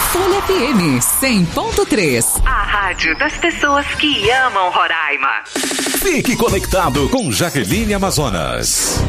Folha FM 100.3. A rádio das pessoas que amam Roraima. Fique conectado com Jaqueline Amazonas.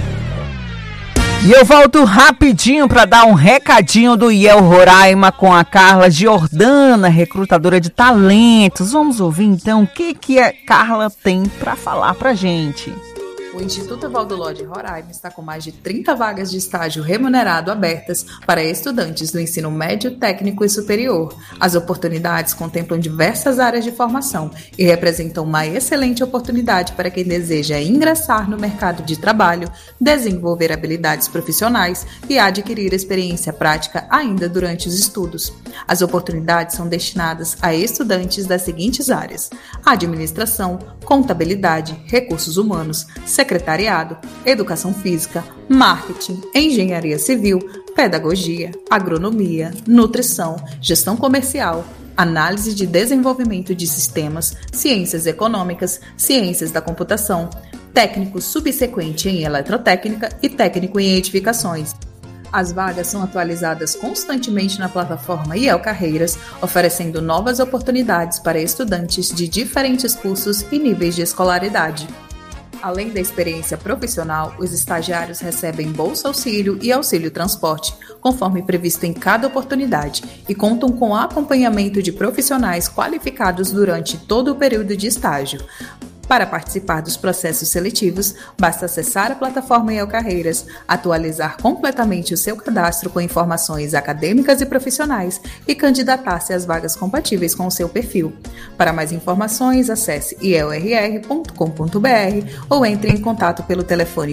E eu volto rapidinho para dar um recadinho do IEL Roraima com a Carla Giordana, recrutadora de talentos. Vamos ouvir então o que a Carla tem para falar para gente. O Instituto Evaldo Lodge Roraima está com mais de 30 vagas de estágio remunerado abertas para estudantes do ensino médio, técnico e superior. As oportunidades contemplam diversas áreas de formação e representam uma excelente oportunidade para quem deseja ingressar no mercado de trabalho, desenvolver habilidades profissionais e adquirir experiência prática ainda durante os estudos. As oportunidades são destinadas a estudantes das seguintes áreas: administração, contabilidade, recursos humanos, secretariado, educação física, marketing, engenharia civil, pedagogia, agronomia, nutrição, gestão comercial, análise de desenvolvimento de sistemas, ciências econômicas, ciências da computação, técnico subsequente em eletrotécnica e técnico em edificações. As vagas são atualizadas constantemente na plataforma IEL Carreiras, oferecendo novas oportunidades para estudantes de diferentes cursos e níveis de escolaridade. Além da experiência profissional, os estagiários recebem bolsa auxílio e auxílio transporte, conforme previsto em cada oportunidade, e contam com acompanhamento de profissionais qualificados durante todo o período de estágio. Para participar dos processos seletivos, basta acessar a plataforma IEL Carreiras, atualizar completamente o seu cadastro com informações acadêmicas e profissionais e candidatar-se às vagas compatíveis com o seu perfil. Para mais informações, acesse ielrr.com.br ou entre em contato pelo telefone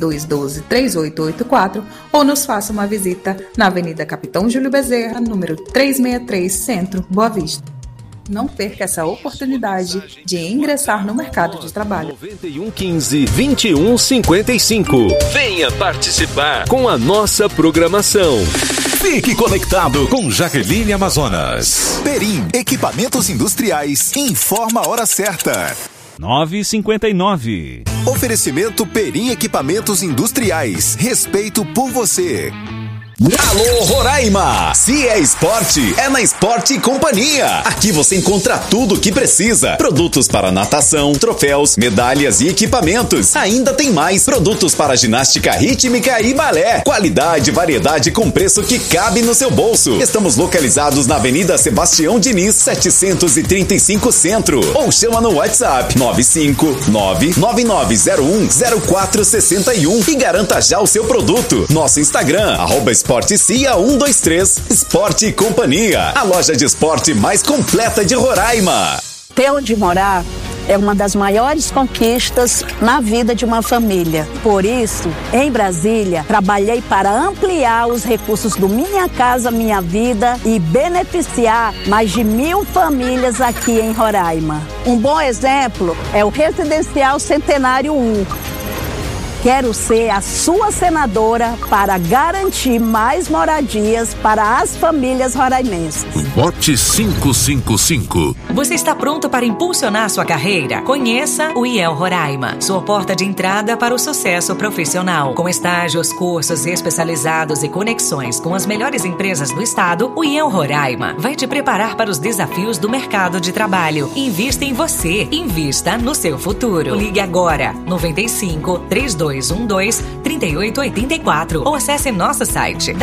3212-3884 ou nos faça uma visita na Avenida Capitão Júlio Bezerra, número 363, Centro, Boa Vista. Não perca essa oportunidade de ingressar no mercado de trabalho. 9115-2155. Venha participar com a nossa programação. Fique conectado com Jaqueline Amazonas. Perim, equipamentos industriais, informa a hora certa. 9h59. Oferecimento Perim Equipamentos Industriais. Respeito por você. Alô Roraima! Se é esporte, é na Esporte Companhia. Aqui você encontra tudo o que precisa. Produtos para natação, troféus, medalhas e equipamentos. Ainda tem mais produtos para ginástica rítmica e balé. Qualidade e variedade com preço que cabe no seu bolso. Estamos localizados na Avenida Sebastião Diniz, 735 Centro. Ou chama no WhatsApp 959-9901-0461 e garanta já o seu produto. Nosso Instagram, @esportecia123. Esporte e Companhia, a loja de esporte mais completa de Roraima. Ter onde morar é uma das maiores conquistas na vida de uma família. Por isso, em Brasília, trabalhei para ampliar os recursos do Minha Casa Minha Vida e beneficiar mais de 1.000 famílias aqui em Roraima. Um bom exemplo é o Residencial Centenário 1. Quero ser a sua senadora para garantir mais moradias para as famílias roraimenses. Vote 555. Você está pronto para impulsionar sua carreira? Conheça o IEL Roraima, sua porta de entrada para o sucesso profissional. Com estágios, cursos especializados e conexões com as melhores empresas do estado, o IEL Roraima vai te preparar para os desafios do mercado de trabalho. Invista em você, invista no seu futuro. Ligue agora, 95-3212-3884 ou acesse nosso site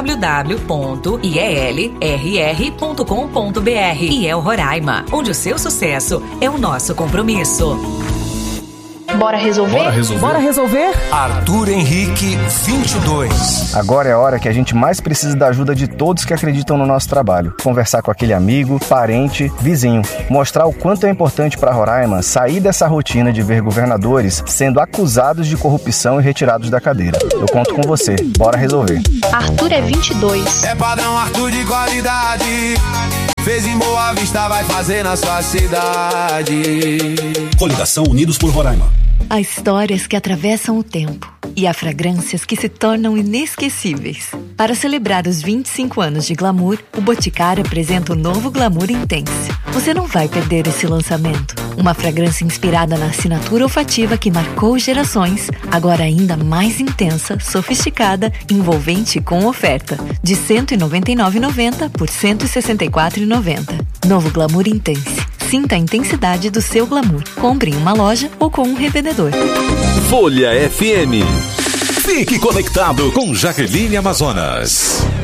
www.ielrr.com.br. IEL Roraima, onde o seu sucesso é o nosso compromisso. Bora resolver? Bora resolver? Bora resolver? Arthur Henrique, 22. Agora é a hora que a gente mais precisa da ajuda de todos que acreditam no nosso trabalho. Conversar com aquele amigo, parente, vizinho. Mostrar o quanto é importante para Roraima sair dessa rotina de ver governadores sendo acusados de corrupção e retirados da cadeira. Eu conto com você. Bora resolver. Arthur é 22. É padrão Arthur de qualidade. Fez em Boa Vista, vai fazer na sua cidade. Coligação Unidos por Roraima. Há histórias que atravessam o tempo E há fragrâncias que se tornam inesquecíveis. Para celebrar os 25 anos de Glamour, o Boticário apresenta o novo Glamour Intense. Você não vai perder esse lançamento. Uma fragrância inspirada na assinatura olfativa que marcou gerações, agora ainda mais intensa, sofisticada, envolvente e com oferta. De R$ 199,90 por R$ 164,90. Novo Glamour Intense. Sinta a intensidade do seu glamour. Compre em uma loja ou com um revendedor. Folha FM. Fique conectado com Jaqueline Amazonas.